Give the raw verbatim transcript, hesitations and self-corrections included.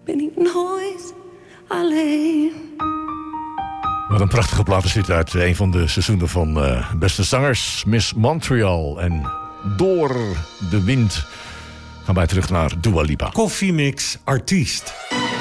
ben ik nooit alleen. Wat een prachtige plaat is dit uit een van de seizoenen van uh, Beste Zangers, Miss Montreal. En Door de Wind gaan wij terug naar Dua Lipa. Koffiemix Artiest.